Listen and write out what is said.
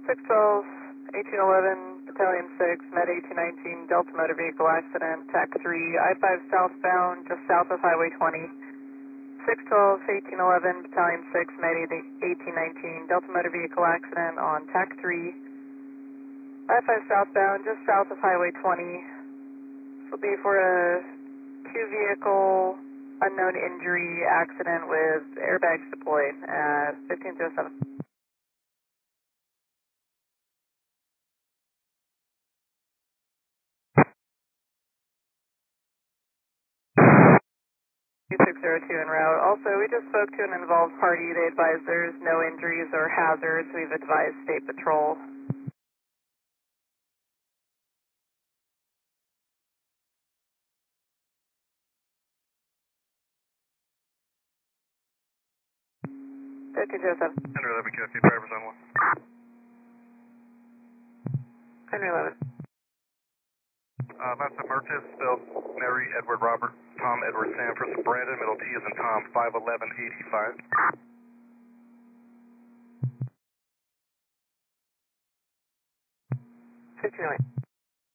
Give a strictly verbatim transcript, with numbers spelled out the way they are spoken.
six twelve, eighteen eleven, Battalion six, Med eighteen nineteen, Delta Motor Vehicle Accident, T A C three, I five southbound, just south of Highway twenty. six twelve, eighteen eleven, Battalion six, Med eighteen nineteen, Delta Motor Vehicle Accident on T A C three. I five southbound, just south of Highway twenty. This will be for a two-vehicle unknown injury accident with airbags deployed at fifteen oh seven. two six zero two en route. Also, we just spoke to an involved party. They advised there's no injuries or hazards. We've advised State Patrol. fifteen oh seven. one eleven, can I see drivers on one? one eleven. Uh, that's a Mertis, spelled Mary, Edward, Robert, Tom, Edward, Sam, for Brandon, middle T is in Tom, five eleven eighty-five. fifteen oh eight.